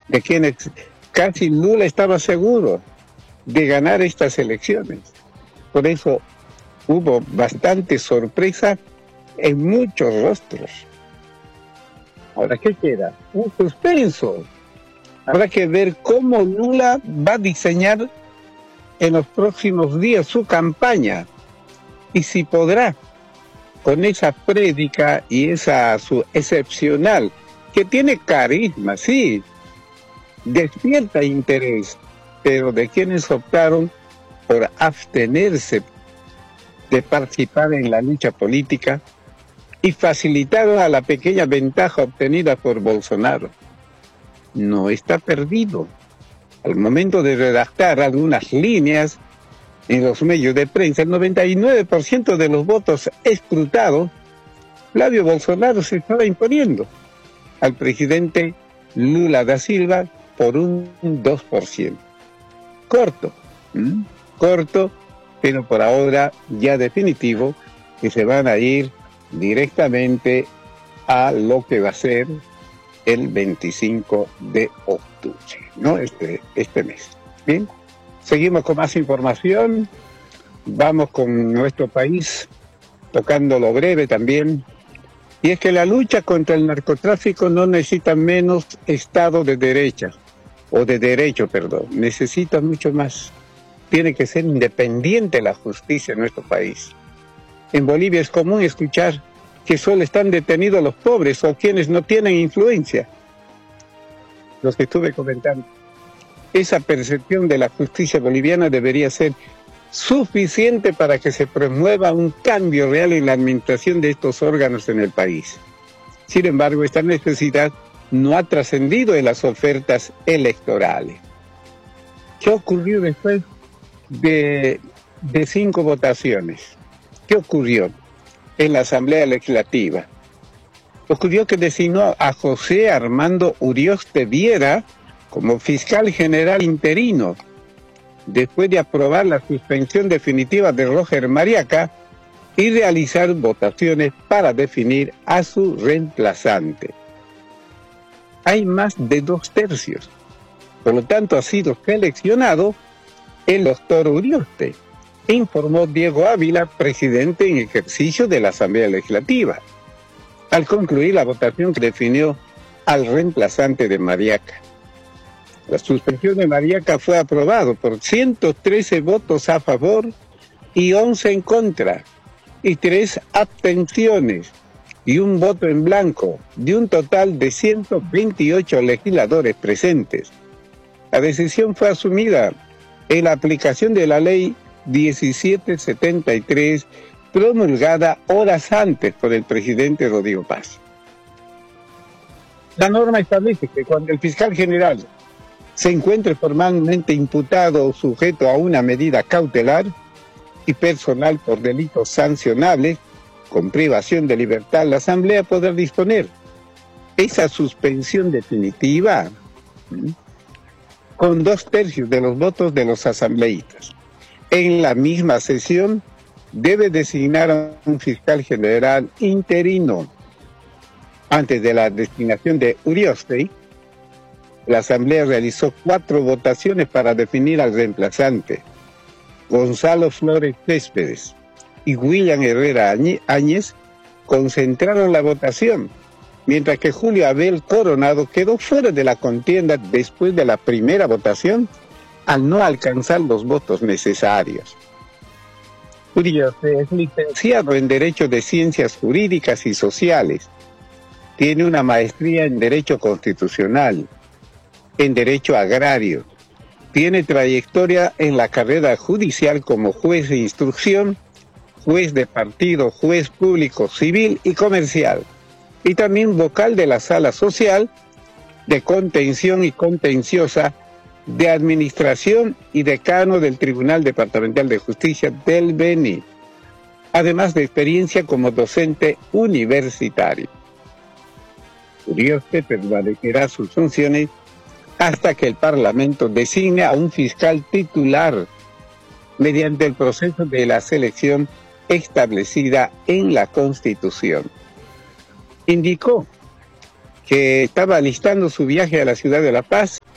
de quienes casi Lula estaba seguro de ganar estas elecciones. Por eso hubo bastante sorpresa en muchos rostros. Ahora, ¿qué queda? Un suspenso. Habrá que ver cómo Lula va a diseñar en los próximos días su campaña y si podrá, con esa prédica y su excepcional, que tiene carisma, sí, despierta interés, pero de quienes optaron por abstenerse de participar en la lucha política y facilitaron a la pequeña ventaja obtenida por Bolsonaro. No está perdido. Al momento de redactar algunas líneas en los medios de prensa, el 99% de los votos escrutados, Flavio Bolsonaro se estaba imponiendo al presidente Lula da Silva por un 2%. Corto, pero por ahora ya definitivo, que se van a ir directamente a lo que va a ser el 25 de octubre, ¿no? Este mes. Bien, seguimos con más información. Vamos con nuestro país, tocando lo breve también. Y es que la lucha contra el narcotráfico no necesita menos Estado de derecho, necesita mucho más. Tiene que ser independiente la justicia en nuestro país. En Bolivia es común escuchar que solo están detenidos los pobres o quienes no tienen influencia. Los que estuve comentando. Esa percepción de la justicia boliviana debería ser suficiente para que se promueva un cambio real en la administración de estos órganos en el país. Sin embargo, esta necesidad no ha trascendido en las ofertas electorales. ¿Qué ocurrió después de 5 votaciones? ¿Qué ocurrió en la Asamblea Legislativa? Ocurrió que designó a José Armando Urioste Viera como fiscal general interino, después de aprobar la suspensión definitiva de Roger Mariaca y realizar votaciones para definir a su reemplazante. Hay más de 2/3. Por lo tanto, ha sido seleccionado el doctor Urioste, informó Diego Ávila, presidente en ejercicio de la Asamblea Legislativa, al concluir la votación que definió al reemplazante de Mariaca. La suspensión de Mariaca fue aprobado por 113 votos a favor y 11 en contra, y 3 abstenciones y un voto en blanco, de un total de 128 legisladores presentes. La decisión fue asumida en la aplicación de la ley 1773, promulgada horas antes por el presidente Rodrigo Paz. La norma establece que cuando el fiscal general se encuentre formalmente imputado o sujeto a una medida cautelar y personal por delitos sancionables, con privación de libertad, la Asamblea podrá disponer esa suspensión definitiva con 2/3 de los votos de los asambleístas. En la misma sesión debe designar a un fiscal general interino. Antes de la designación de Urioste, la Asamblea realizó 4 votaciones para definir al reemplazante. Gonzalo Flores Céspedes y William Herrera Áñez concentraron la votación, mientras que Julio Abel Coronado quedó fuera de la contienda después de la primera votación al no alcanzar los votos necesarios. Urioste es licenciado en Derecho de Ciencias Jurídicas y Sociales. Tiene una maestría en Derecho Constitucional, en Derecho Agrario. Tiene trayectoria en la carrera judicial como juez de instrucción, juez de partido, juez público civil y comercial, y también vocal de la Sala Social de Contención y Contenciosa de Administración y decano del Tribunal Departamental de Justicia del Beni, además de experiencia como docente universitario. Urioste permanecerá sus funciones hasta que el Parlamento designe a un fiscal titular mediante el proceso de la selección establecida en la Constitución. Indicó que estaba alistando su viaje a la ciudad de La Paz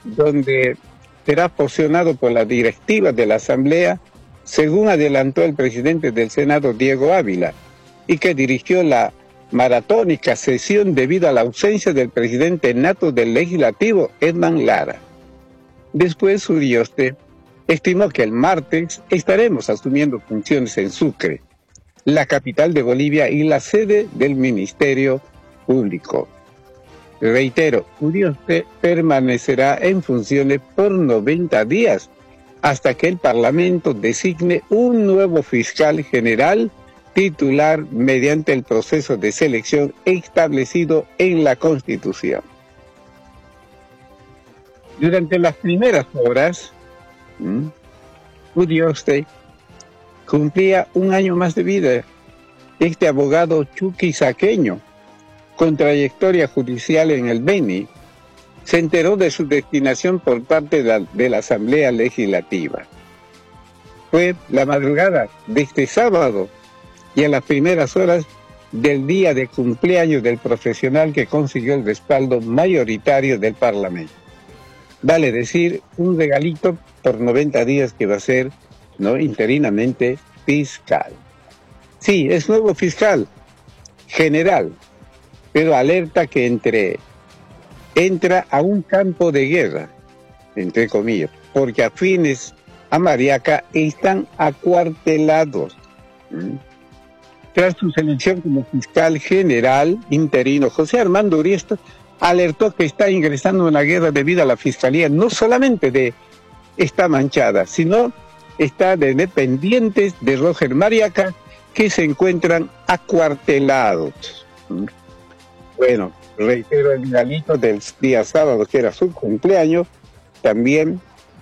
donde será posicionado por la directiva de la Asamblea, según adelantó el presidente del Senado, Diego Ávila, y que dirigió la maratónica sesión debido a la ausencia del presidente nato del Legislativo, Edman Lara. Después, Urioste estimó que el martes estaremos asumiendo funciones en Sucre, la capital de Bolivia y la sede del Ministerio Público. Reitero, Urioste permanecerá en funciones por 90 días hasta que el Parlamento designe un nuevo fiscal general titular mediante el proceso de selección establecido en la Constitución. Durante las primeras horas, Urioste cumplía un año más de vida. Este abogado chuquisaqueño, con trayectoria judicial en el Beni, se enteró de su destinación por parte de la Asamblea Legislativa. Fue la madrugada de este sábado y a las primeras horas del día de cumpleaños del profesional que consiguió el respaldo mayoritario del Parlamento. Vale decir, un regalito por 90 días que va a ser, ¿no?, interinamente fiscal. Sí, es nuevo fiscal general, pero alerta que entra a un campo de guerra, entre comillas, porque afines a Mariaca están acuartelados. Tras su selección como fiscal general interino, José Armando Urioste alertó que está ingresando en la guerra debido a la fiscalía, no solamente está manchada, sino está de dependientes de Roger Mariaca que se encuentran acuartelados. Bueno, reitero, el regalito del día sábado, que era su cumpleaños, también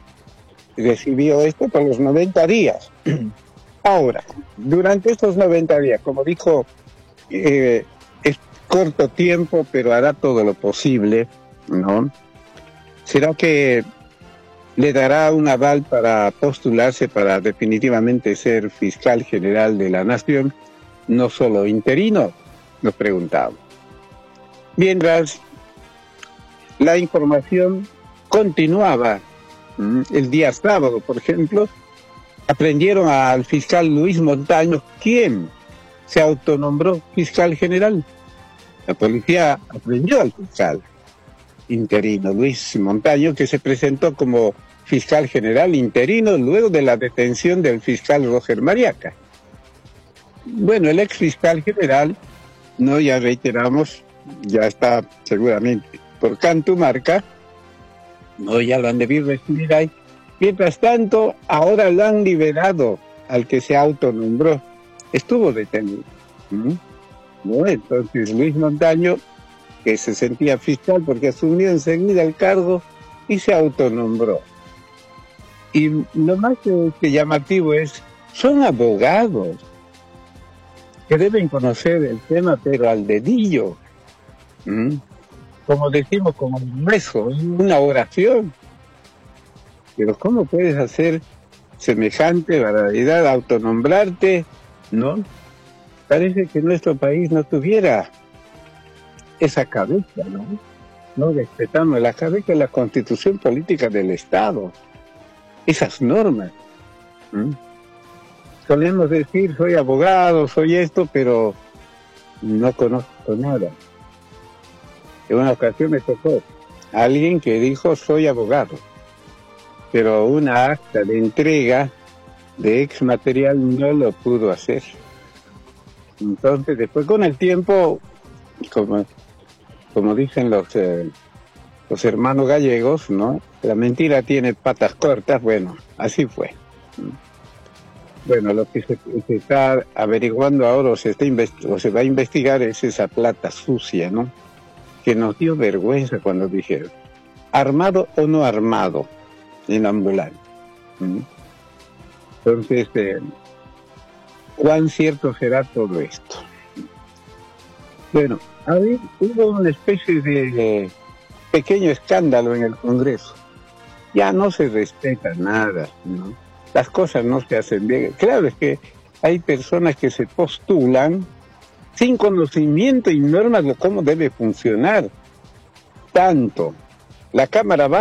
recibió esto por los 90 días. Ahora, durante estos 90 días, como dijo, es corto tiempo, pero hará todo lo posible, ¿no? ¿Será que le dará un aval para postularse para definitivamente ser fiscal general de la nación, no solo interino? Nos preguntamos. Mientras la información continuaba, el día sábado, por ejemplo, aprendieron al fiscal Luis Montaño, quien se autonombró fiscal general. La policía aprendió al fiscal interino Luis Montaño, que se presentó como fiscal general interino luego de la detención del fiscal Roger Mariaca. Bueno, el ex fiscal general, no, ya reiteramos, ya está seguramente por Cantumarca, no, ya lo han debido recibir ahí. Mientras tanto, ahora lo han liberado al que se autonombró. Estuvo detenido. ¿No? Entonces Luis Montaño, que se sentía fiscal porque asumió enseguida el cargo y se autonombró. Y lo más que llamativo es, son abogados que deben conocer el tema, pero al dedillo. Como decimos, como un rezo, una oración. Pero ¿cómo puedes hacer semejante barbaridad, autonombrarte, ¿no? Parece que nuestro país no tuviera esa cabeza, ¿no? No respetamos la cabeza de la Constitución Política del Estado, esas normas. Solemos decir, soy abogado, soy esto, pero no conozco nada. En una ocasión me tocó a alguien que dijo, soy abogado, pero una acta de entrega de ex material no lo pudo hacer. Entonces, después con el tiempo, como dicen los hermanos gallegos, ¿no? La mentira tiene patas cortas. Bueno, así fue. Bueno, lo que se está averiguando ahora o se va a investigar es esa plata sucia, ¿no? Que nos dio vergüenza cuando dijeron, armado o no armado, en ambulancia. Entonces, ¿cuán cierto será todo esto? Bueno, hubo una especie de pequeño escándalo en el Congreso. Ya no se respeta nada, ¿no? Las cosas no se hacen bien. Claro, es que hay personas que se postulan sin conocimiento y normas de cómo debe funcionar. Tanto la Cámara Baja